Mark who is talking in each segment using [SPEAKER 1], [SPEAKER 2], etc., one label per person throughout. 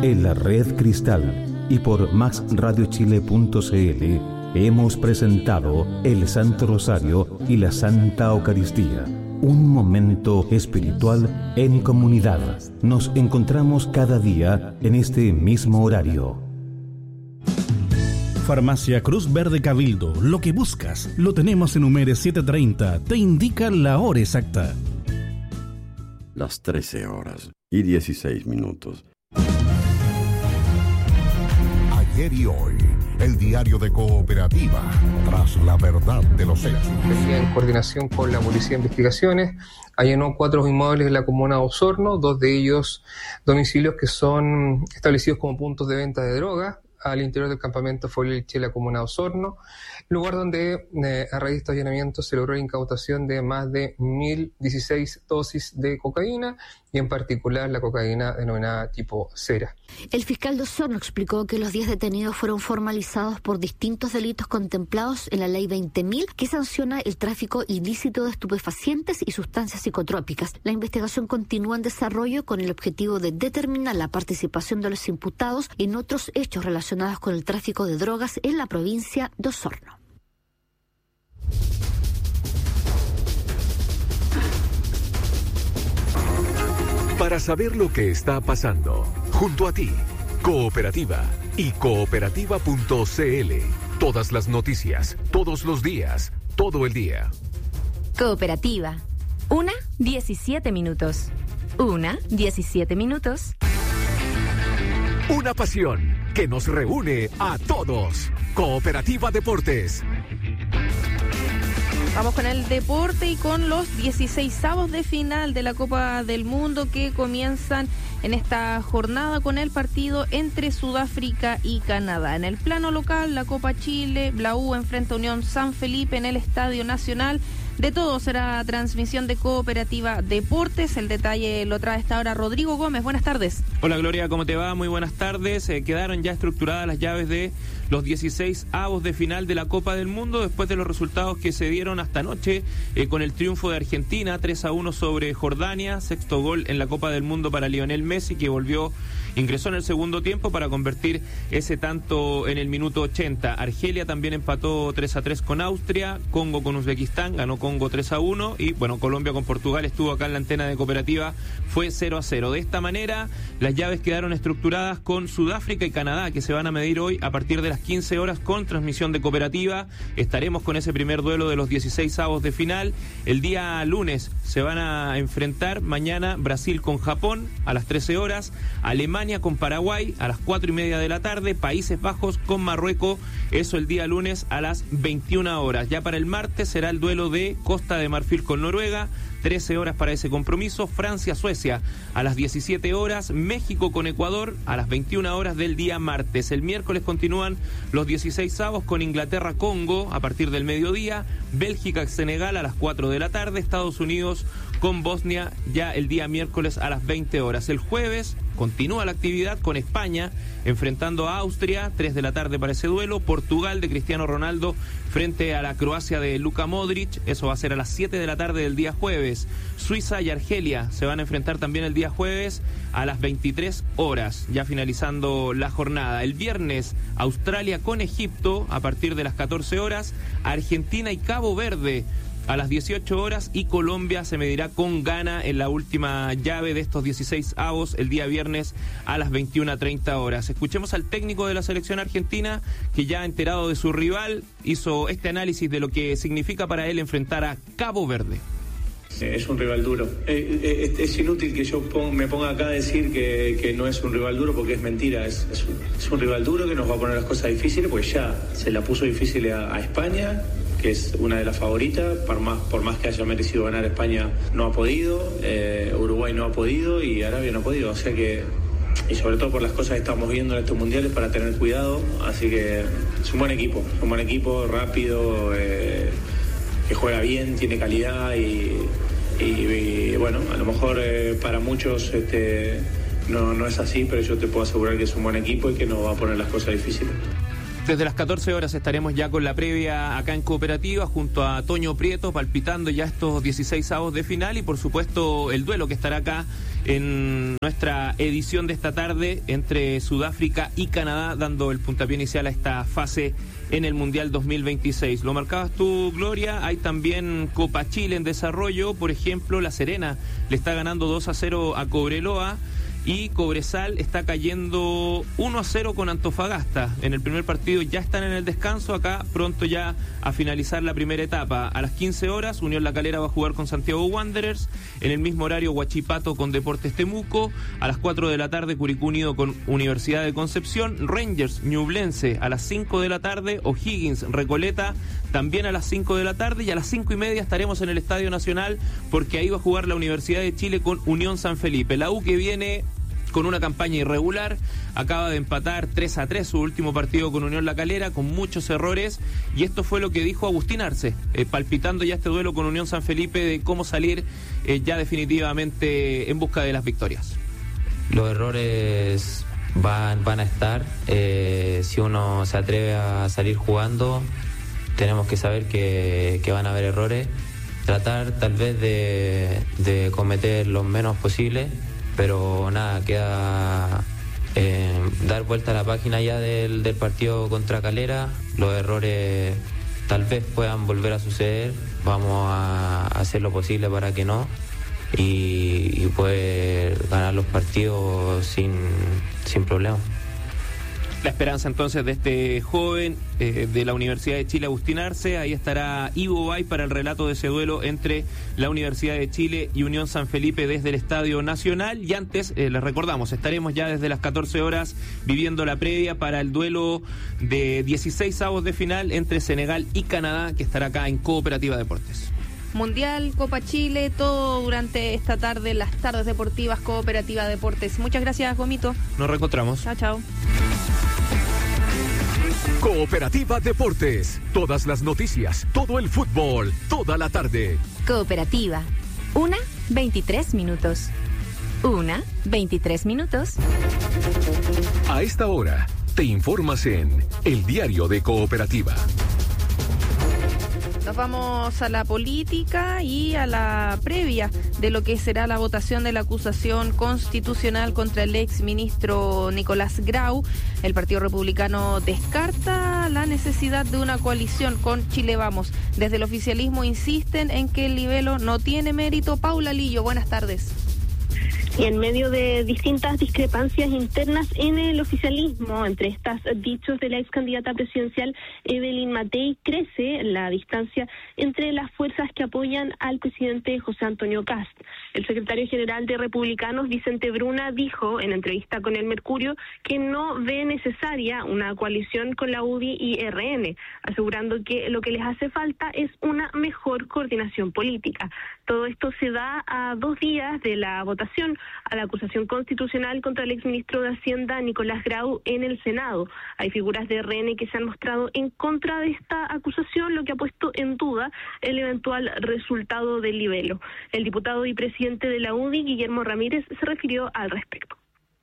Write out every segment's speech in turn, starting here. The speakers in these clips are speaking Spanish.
[SPEAKER 1] En la Red Cristal y por maxradiochile.cl hemos presentado el Santo Rosario y la Santa Eucaristía. Un momento espiritual en comunidad. Nos encontramos cada día en este mismo horario.
[SPEAKER 2] Farmacia Cruz Verde Cabildo. Lo que buscas lo tenemos en Humeres 730. Te indica la hora exacta.
[SPEAKER 3] Las 13 horas y 16 minutos.
[SPEAKER 4] Ayer y hoy, el diario de Cooperativa, tras la verdad de los hechos.
[SPEAKER 5] En coordinación con la Policía de Investigaciones, allanó 4 inmuebles en la comuna de Osorno, 2 de ellos domicilios que son establecidos como puntos de venta de droga, al interior del campamento Foliche, la comuna de Osorno, lugar donde a raíz de estos allanamientos se logró la incautación de más de 1.016 dosis de cocaína y en particular la cocaína denominada tipo cera.
[SPEAKER 6] El fiscal de Osorno explicó que los 10 detenidos fueron formalizados por distintos delitos contemplados en la ley 20.000 que sanciona el tráfico ilícito de estupefacientes y sustancias psicotrópicas. La investigación continúa en desarrollo con el objetivo de determinar la participación de los imputados en otros hechos relacionados con el tráfico de drogas en la provincia de Osorno.
[SPEAKER 7] Para saber lo que está pasando, junto a ti, Cooperativa y cooperativa.cl. Todas las noticias, todos los días, todo el día.
[SPEAKER 8] Cooperativa. 1:17 minutos. 1:17 minutos.
[SPEAKER 7] Una pasión que nos reúne a todos. Cooperativa Deportes.
[SPEAKER 9] Vamos con el deporte y con los 16avos de final de la Copa del Mundo que comienzan en esta jornada con el partido entre Sudáfrica y Canadá. En el plano local, la Copa Chile, la U enfrenta a Unión San Felipe en el Estadio Nacional. De todo será transmisión de Cooperativa Deportes. El detalle lo trae esta hora Rodrigo Gómez. Buenas tardes.
[SPEAKER 10] Hola Gloria, ¿cómo te va? Muy buenas tardes. Quedaron ya estructuradas las llaves de los 16avos de final de la Copa del Mundo después de los resultados que se dieron hasta anoche con el triunfo de Argentina 3-1 sobre Jordania, 6º gol en la Copa del Mundo para Lionel Messi, que ingresó en el segundo tiempo para convertir ese tanto en el minuto 80. Argelia también empató 3-3 con Austria, Congo con Uzbekistán, ganó Congo 3-1 y Colombia con Portugal estuvo acá en la antena de Cooperativa, fue 0-0. De esta manera, las llaves quedaron estructuradas con Sudáfrica y Canadá, que se van a medir hoy a partir de las 15 horas con transmisión de Cooperativa. Estaremos con ese primer duelo de los 16avos de final. El día lunes se van a enfrentar mañana Brasil con Japón a las 13 horas, Alemania con Paraguay a las 4:30 de la tarde, Países Bajos con Marruecos, eso el día lunes a las 21 horas. Ya para el martes será el duelo de Costa de Marfil con Noruega, 13 horas para ese compromiso, Francia-Suecia a las 17 horas, México con Ecuador a las 21 horas del día martes. El miércoles continúan los 16avos con Inglaterra-Congo a partir del mediodía, Bélgica-Senegal a las 4 de la tarde, Estados Unidos con Bosnia ya el día miércoles a las 20 horas. El jueves continúa la actividad con España enfrentando a Austria, 3 de la tarde para ese duelo, Portugal de Cristiano Ronaldo frente a la Croacia de Luka Modric, eso va a ser a las 7 de la tarde del día jueves. Suiza y Argelia se van a enfrentar también el día jueves a las 23 horas, ya finalizando la jornada. El viernes, Australia con Egipto a partir de las 14 horas, Argentina y Cabo Verde a las 18 horas y Colombia se medirá con Ghana en la última llave de estos 16avos el día viernes a las 21:30 horas. Escuchemos al técnico de la selección argentina que ya enterado de su rival hizo este análisis de lo que significa para él enfrentar a Cabo Verde.
[SPEAKER 11] Es un rival duro. Es inútil que yo me ponga acá a decir que no es un rival duro porque es mentira. Es un rival duro que nos va a poner las cosas difíciles porque ya se la puso difícil a España, que es una de las favoritas, por más que haya merecido ganar España, no ha podido, Uruguay no ha podido y Arabia no ha podido, o sea que, y sobre todo por las cosas que estamos viendo en estos mundiales para tener cuidado, así que es un buen equipo, rápido, que juega bien, tiene calidad y bueno, a lo mejor para muchos no es así, pero yo te puedo asegurar que es un buen equipo y que nos va a poner las cosas difíciles.
[SPEAKER 10] Desde las 14 horas estaremos ya con la previa acá en Cooperativa junto a Toño Prieto palpitando ya estos 16avos de final y por supuesto el duelo que estará acá en nuestra edición de esta tarde entre Sudáfrica y Canadá, dando el puntapié inicial a esta fase en el Mundial 2026. Lo marcabas tú, Gloria, hay también Copa Chile en desarrollo. Por ejemplo, La Serena le está ganando 2-0 a Cobreloa y Cobresal está cayendo 1-0 con Antofagasta. En el primer partido ya están en el descanso, acá pronto ya a finalizar la primera etapa. A las 15 horas, Unión La Calera va a jugar con Santiago Wanderers. En el mismo horario, Huachipato con Deportes Temuco. A las 4 de la tarde, Curicó Unido con Universidad de Concepción. Rangers Ñublense a las 5 de la tarde. O'Higgins Recoleta también a las 5 de la tarde. Y a las 5:30 estaremos en el Estadio Nacional, porque ahí va a jugar la Universidad de Chile con Unión San Felipe. La U, que viene con una campaña irregular, acaba de empatar 3-3 su último partido con Unión La Calera, con muchos errores, y esto fue lo que dijo Agustín Arce, palpitando ya este duelo con Unión San Felipe, de cómo salir ya definitivamente en busca de las victorias.
[SPEAKER 12] Los errores van a estar, si uno se atreve a salir jugando, tenemos que saber que van a haber errores, tratar tal vez de cometer los menos posibles, pero nada, queda dar vuelta a la página ya del partido contra Calera. Los errores tal vez puedan volver a suceder, vamos a hacer lo posible para que no, y poder ganar los partidos sin problema. La esperanza entonces de este joven de la Universidad de Chile, Agustín Arce. Ahí estará Ivo Bay para el relato de ese duelo entre la Universidad de Chile y Unión San Felipe desde el Estadio Nacional. Y antes, les recordamos, estaremos ya desde las 14 horas viviendo la previa para el duelo de 16avos de final entre Senegal y Canadá, que estará acá en Cooperativa Deportes.
[SPEAKER 9] Mundial, Copa Chile, todo durante esta tarde, las tardes deportivas, Cooperativa Deportes. Muchas gracias, Gomito.
[SPEAKER 10] Nos reencontramos.
[SPEAKER 9] Chao, chao.
[SPEAKER 7] Cooperativa Deportes. Todas las noticias, todo el fútbol, toda la tarde.
[SPEAKER 8] Cooperativa. 1:23 minutos. 1:23 minutos.
[SPEAKER 7] A esta hora, te informas en El Diario de Cooperativa.
[SPEAKER 9] Nos vamos a la política y a la previa de lo que será la votación de la acusación constitucional contra el ex ministro Nicolás Grau. El Partido Republicano descarta la necesidad de una coalición con Chile Vamos. Desde el oficialismo insisten en que el libelo no tiene mérito. Paula Lillo, buenas tardes.
[SPEAKER 13] Y en medio de distintas discrepancias internas en el oficialismo, entre estas dichos de la ex candidata presidencial Evelyn Matei, crece la distancia entre las fuerzas que apoyan al presidente José Antonio Kast. El secretario general de Republicanos, Vicente Bruna, dijo en entrevista con El Mercurio que no ve necesaria una coalición con la UDI y RN, asegurando que lo que les hace falta es una mejor coordinación política. Todo esto se da a 2 días de la votación a la acusación constitucional contra el exministro de Hacienda Nicolás Grau en el Senado. Hay figuras de RN que se han mostrado en contra de esta acusación, lo que ha puesto en duda el eventual resultado del libelo. El diputado y presidente de la UDI, Guillermo Ramírez, se refirió al respecto.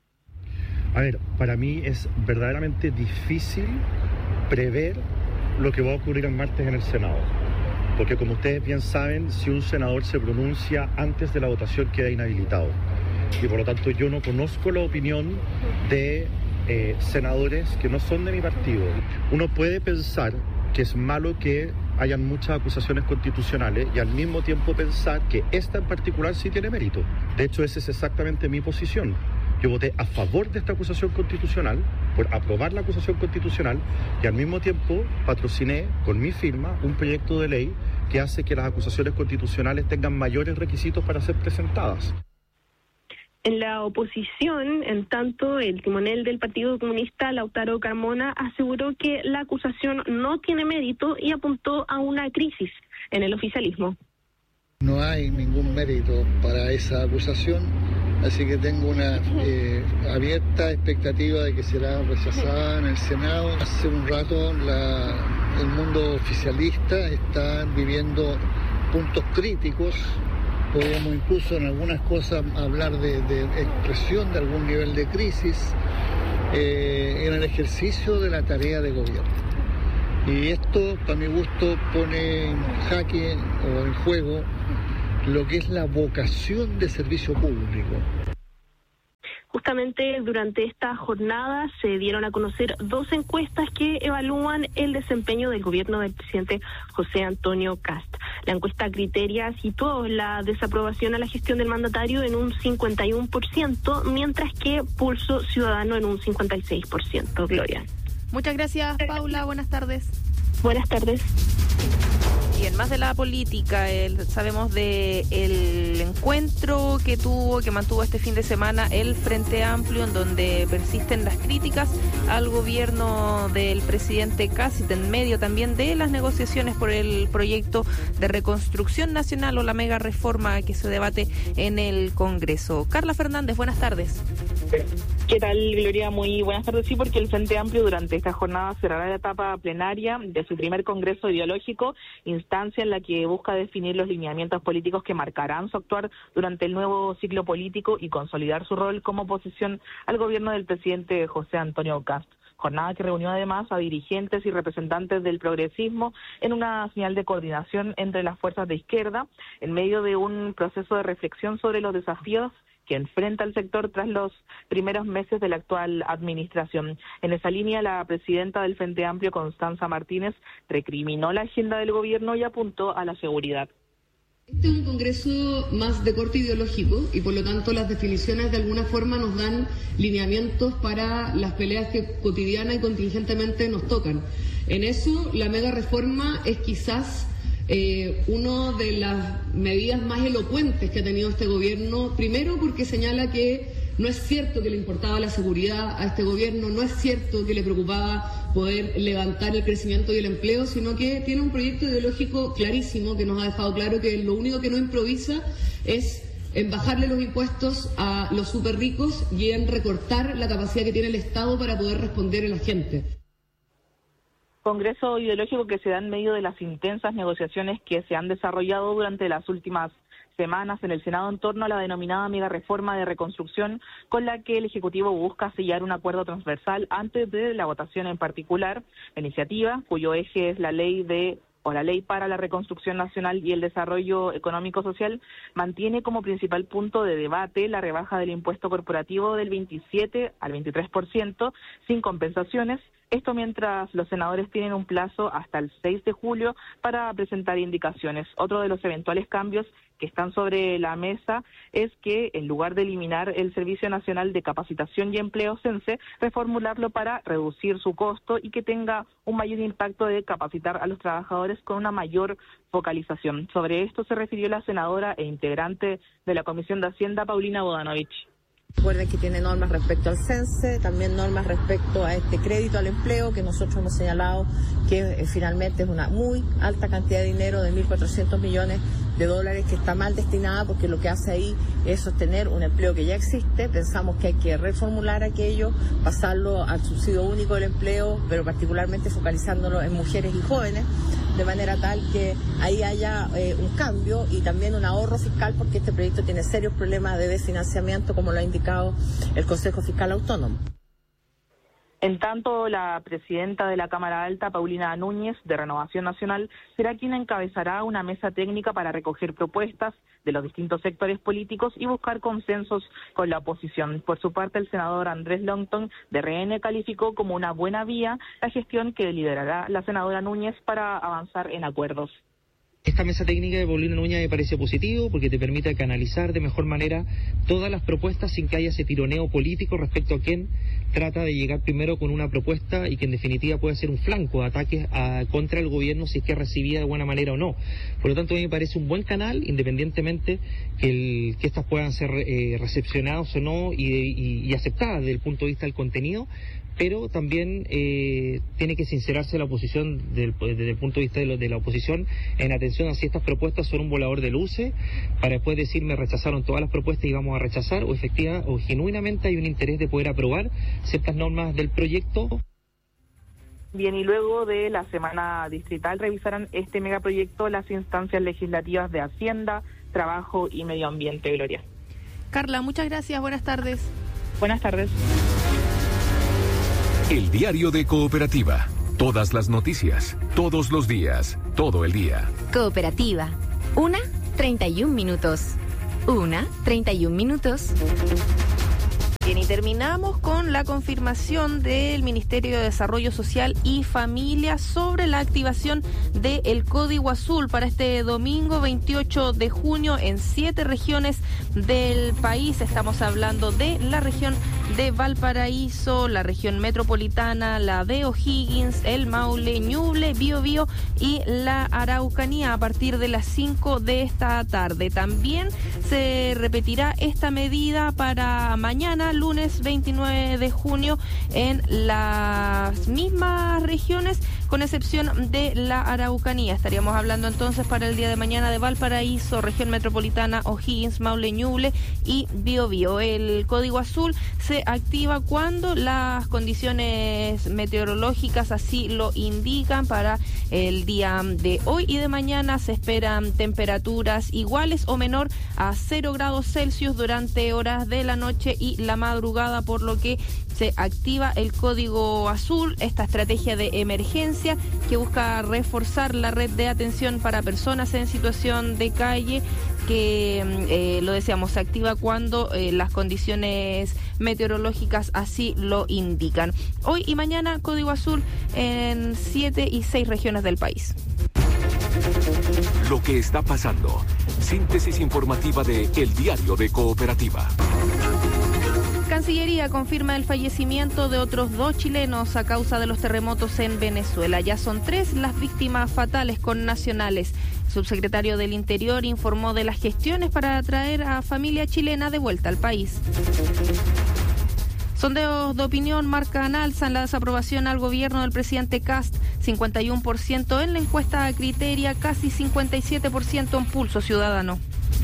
[SPEAKER 14] A ver, para mí es verdaderamente difícil prever lo que va a ocurrir el martes en el Senado. Porque como ustedes bien saben, si un senador se pronuncia antes de la votación queda inhabilitado. Y por lo tanto yo no conozco la opinión de senadores que no son de mi partido. Uno puede pensar que es malo que hayan muchas acusaciones constitucionales y al mismo tiempo pensar que esta en particular sí tiene mérito. De hecho, esa es exactamente mi posición. Yo voté a favor de esta acusación constitucional, por aprobar la acusación constitucional, y al mismo tiempo patrociné con mi firma un proyecto de ley que hace que las acusaciones constitucionales tengan mayores requisitos para ser presentadas.
[SPEAKER 13] En la oposición, en tanto, el timonel del Partido Comunista, Lautaro Carmona, aseguró que la acusación no tiene mérito y apuntó a una crisis en el oficialismo.
[SPEAKER 15] No hay ningún mérito para esa acusación, así que tengo una abierta expectativa de que será rechazada en el Senado. Hace un rato el mundo oficialista está viviendo puntos críticos. Podemos incluso en algunas cosas hablar de expresión de algún nivel de crisis en el ejercicio de la tarea de gobierno. Y esto, para mi gusto, pone en jaque o en juego lo que es la vocación de servicio público.
[SPEAKER 13] Justamente durante esta jornada se dieron a conocer 2 encuestas que evalúan el desempeño del gobierno del presidente José Antonio Kast. La encuesta Criteria situó la desaprobación a la gestión del mandatario en un 51%, mientras que Pulso Ciudadano en un 56%. Gloria.
[SPEAKER 9] Muchas gracias, Paula. Buenas tardes.
[SPEAKER 13] Buenas tardes.
[SPEAKER 9] Bien, más de la política, sabemos de el encuentro que mantuvo este fin de semana el Frente Amplio, en donde persisten las críticas al gobierno del presidente Kast, en medio también de las negociaciones por el proyecto de reconstrucción nacional o la mega reforma que se debate en el Congreso. Carla Fernández, buenas tardes.
[SPEAKER 16] ¿Qué tal, Gloria? Muy buenas tardes. Sí, porque el Frente Amplio durante esta jornada cerrará la etapa plenaria de su primer congreso ideológico, instancia en la que busca definir los lineamientos políticos que marcarán su actuar durante el nuevo ciclo político y consolidar su rol como oposición al gobierno del presidente José Antonio Kast. Jornada que reunió además a dirigentes y representantes del progresismo en una señal de coordinación entre las fuerzas de izquierda, en medio de un proceso de reflexión sobre los desafíos que enfrenta el sector tras los primeros meses de la actual administración. En esa línea, la presidenta del Frente Amplio, Constanza Martínez, recriminó la agenda del gobierno y apuntó a la seguridad.
[SPEAKER 17] Este es un congreso más de corte ideológico y por lo tanto las definiciones de alguna forma nos dan lineamientos para las peleas que cotidiana y contingentemente nos tocan. En eso, la mega reforma es quizás una de las medidas más elocuentes que ha tenido este gobierno, primero porque señala que no es cierto que le importaba la seguridad a este gobierno, no es cierto que le preocupaba poder levantar el crecimiento y el empleo, sino que tiene un proyecto ideológico clarísimo que nos ha dejado claro que lo único que no improvisa es en bajarle los impuestos a los súper ricos y en recortar la capacidad que tiene el Estado para poder responder a la gente.
[SPEAKER 16] Congreso ideológico que se da en medio de las intensas negociaciones que se han desarrollado durante las últimas semanas en el Senado en torno a la denominada mega reforma de reconstrucción, con la que el Ejecutivo busca sellar un acuerdo transversal antes de la votación en particular. La iniciativa, cuyo eje es la ley para la reconstrucción nacional y el desarrollo económico-social, mantiene como principal punto de debate la rebaja del impuesto corporativo del 27 al 23%, sin compensaciones. Esto mientras los senadores tienen un plazo hasta el 6 de julio para presentar indicaciones. Otro de los eventuales cambios que están sobre la mesa es que, en lugar de eliminar el Servicio Nacional de Capacitación y Empleo, SENSE, reformularlo para reducir su costo y que tenga un mayor impacto de capacitar a los trabajadores con una mayor focalización. Sobre esto se refirió la senadora e integrante de la Comisión de Hacienda, Paulina Bodanovich.
[SPEAKER 18] Recuerden que tiene normas respecto al CENSE, también normas respecto a este crédito al empleo que nosotros hemos señalado que finalmente es una muy alta cantidad de dinero de 1.400 millones de dólares que está mal destinada porque lo que hace ahí es sostener un empleo que ya existe. Pensamos que hay que reformular aquello, pasarlo al subsidio único del empleo, pero particularmente focalizándolo en mujeres y jóvenes, de manera tal que ahí haya un cambio y también un ahorro fiscal, porque este proyecto tiene serios problemas de desfinanciamiento, como lo ha indicado el Consejo Fiscal Autónomo.
[SPEAKER 16] En tanto, la presidenta de la Cámara Alta, Paulina Núñez, de Renovación Nacional, será quien encabezará una mesa técnica para recoger propuestas de los distintos sectores políticos y buscar consensos con la oposición. Por su parte, el senador Andrés Longton, de RN, calificó como una buena vía la gestión que liderará la senadora Núñez para avanzar en acuerdos.
[SPEAKER 19] Esta mesa técnica de Paulina Núñez me parece positivo porque te permite canalizar de mejor manera todas las propuestas sin que haya ese tironeo político respecto a quién trata de llegar primero con una propuesta y que en definitiva puede ser un flanco de ataques contra el gobierno si es que es recibida de buena manera o no. Por lo tanto, a mí me parece un buen canal, independientemente que estas puedan ser recepcionadas o no y aceptadas desde el punto de vista del contenido, pero también tiene que sincerarse la oposición desde el punto de vista de la oposición en atención a si estas propuestas son un volador de luces para después decir me rechazaron todas las propuestas y vamos a rechazar, o efectiva o genuinamente hay un interés de poder aprobar ciertas normas del proyecto.
[SPEAKER 16] Bien, y luego de la semana distrital revisarán este megaproyecto las instancias legislativas de Hacienda, Trabajo y Medio Ambiente. Gloria.
[SPEAKER 9] Carla, muchas gracias. Buenas tardes.
[SPEAKER 16] Buenas tardes.
[SPEAKER 7] El diario de Cooperativa. Todas las noticias, todos los días, todo el día.
[SPEAKER 8] Cooperativa. 1:31 minutos. 1:31 minutos.
[SPEAKER 16] Bien, y
[SPEAKER 9] terminamos con la confirmación del Ministerio de Desarrollo Social y Familia sobre la activación del Código Azul para este domingo 28 de junio en 7 regiones del país. Estamos hablando de la región de Valparaíso, la región metropolitana, la de O'Higgins, el Maule, Ñuble, Biobío y la Araucanía a partir de las 5 de esta tarde. También se repetirá esta medida para mañana, lunes 29 de junio, en las mismas regiones, con excepción de la Araucanía. Estaríamos hablando entonces para el día de mañana de Valparaíso, región metropolitana, O'Higgins, Maule, Ñuble y Biobío. El Código Azul se activa cuando las condiciones meteorológicas así lo indican. Para el día de hoy y de mañana se esperan temperaturas iguales o menor a 0 grados Celsius durante horas de la noche y la madrugada, por lo que se activa el Código Azul, esta estrategia de emergencia que busca reforzar la red de atención para personas en situación de calle, que lo decíamos, se activa cuando las condiciones meteorológicas así lo indican. Hoy y mañana Código Azul en 7 y 6 regiones del país.
[SPEAKER 7] Lo que está pasando. Síntesis informativa de El Diario de Cooperativa.
[SPEAKER 9] Cancillería confirma el fallecimiento de otros 2 chilenos a causa de los terremotos en Venezuela. Ya son 3 las víctimas fatales connacionales. El subsecretario del Interior informó de las gestiones para traer a familia chilena de vuelta al país. Sondeos de opinión marcan alza en la desaprobación al gobierno del presidente Kast, 51% en la encuesta Criteria, casi 57% en Pulso Ciudadano.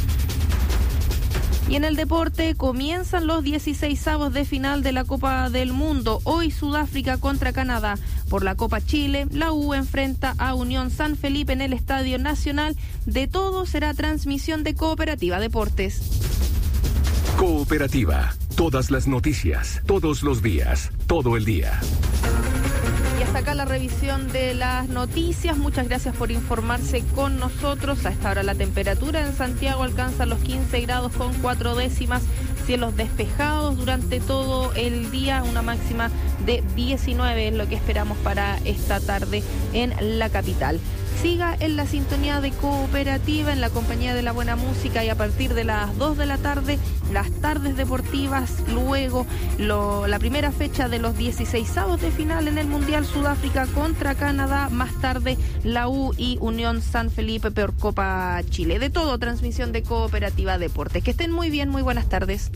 [SPEAKER 9] Y en el deporte comienzan los 16avos de final de la Copa del Mundo. Hoy Sudáfrica contra Canadá. Por la Copa Chile, la U enfrenta a Unión San Felipe en el Estadio Nacional. De todo será transmisión de Cooperativa Deportes.
[SPEAKER 7] Cooperativa. Todas las noticias, todos los días, todo el día.
[SPEAKER 9] Y hasta acá la revisión de las noticias. Muchas gracias por informarse con nosotros. A esta hora la temperatura en Santiago alcanza los 15 grados con 4 décimas. Cielos despejados durante todo el día. Una máxima de 19 es lo que esperamos para esta tarde en la capital. Siga en la sintonía de Cooperativa, en la compañía de la buena música, y a partir de las 2 de la tarde, las tardes deportivas, luego la primera fecha de los 16avos de final en el Mundial, Sudáfrica contra Canadá, más tarde la U y Unión San Felipe por Copa Chile. De todo, transmisión de Cooperativa Deportes. Que estén muy bien, muy buenas tardes.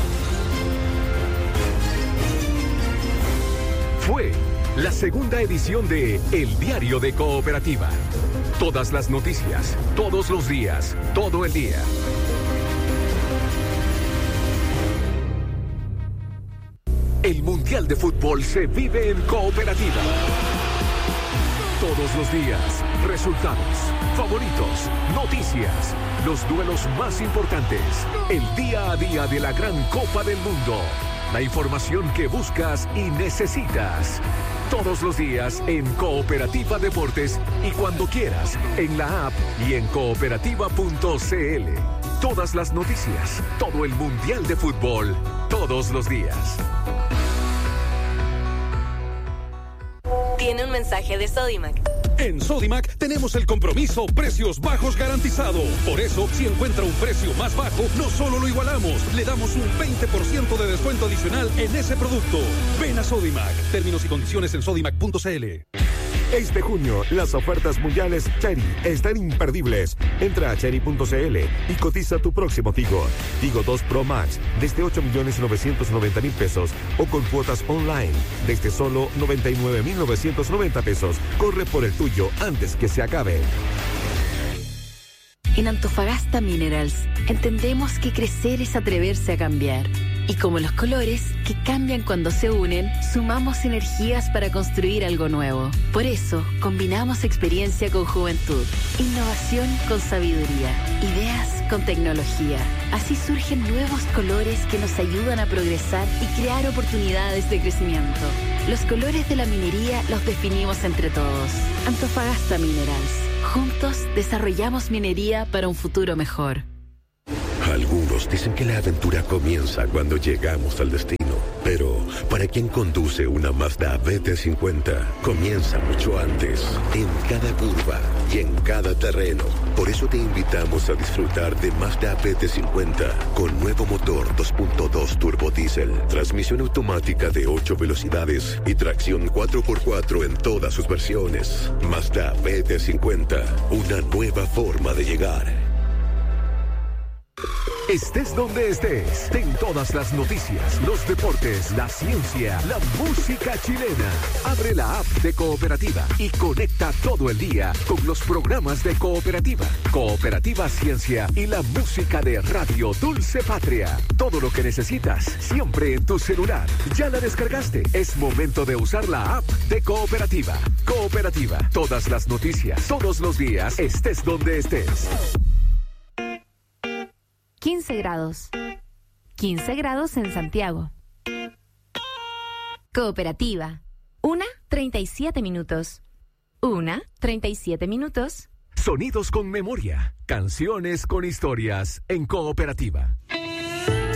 [SPEAKER 7] Fue la segunda edición de El Diario de Cooperativa. Todas las noticias, todos los días, todo el día. El Mundial de Fútbol se vive en Cooperativa. Todos los días, resultados, favoritos, noticias, los duelos más importantes, el día a día de la gran Copa del Mundo. La información que buscas y necesitas. Todos los días en Cooperativa Deportes y cuando quieras en la app y en cooperativa.cl. Todas las noticias, todo el Mundial de Fútbol, todos los días.
[SPEAKER 20] Tiene un mensaje de Sodimac.
[SPEAKER 21] En Sodimac tenemos el compromiso precios bajos garantizado. Por eso, si encuentra un precio más bajo, no solo lo igualamos, le damos un 20% de descuento adicional en ese producto. Ven a Sodimac. Términos y condiciones en sodimac.cl.
[SPEAKER 22] Este junio, las ofertas mundiales Chery están imperdibles. Entra a chery.cl y cotiza tu próximo Tigo. Tigo 2 Pro Max desde 8.990.000 pesos o con cuotas online desde solo 99.990 pesos. Corre por el tuyo antes que se acabe.
[SPEAKER 23] En Antofagasta Minerals entendemos que crecer es atreverse a cambiar. Y como los colores, que cambian cuando se unen, sumamos energías para construir algo nuevo. Por eso, combinamos experiencia con juventud, innovación con sabiduría, ideas con tecnología. Así surgen nuevos colores que nos ayudan a progresar y crear oportunidades de crecimiento. Los colores de la minería los definimos entre todos. Antofagasta Minerals. Juntos desarrollamos minería para un futuro mejor.
[SPEAKER 24] Algunos dicen que la aventura comienza cuando llegamos al destino.
[SPEAKER 1] Para quien conduce una Mazda BT50, comienza mucho antes, en cada curva y en cada terreno. Por eso te invitamos a disfrutar de Mazda BT50 con nuevo motor 2.2 turbo diésel, transmisión automática de 8 velocidades y tracción 4x4 en todas sus versiones. Mazda BT50, una nueva forma de llegar.
[SPEAKER 7] Estés donde estés, ten todas las noticias, los deportes, la ciencia, la música chilena. Abre la app de Cooperativa y conecta todo el día con los programas de Cooperativa, Cooperativa Ciencia y la música de Radio Dulce Patria. Todo lo que necesitas, siempre en tu celular. ¿Ya la descargaste? Es momento de usar la app de Cooperativa. Cooperativa, todas las noticias, todos los días, estés donde estés.
[SPEAKER 8] 15 grados. 15 grados en Santiago. Cooperativa. 1:37 minutos. 1:37 minutos.
[SPEAKER 7] Sonidos con memoria. Canciones con historias en Cooperativa.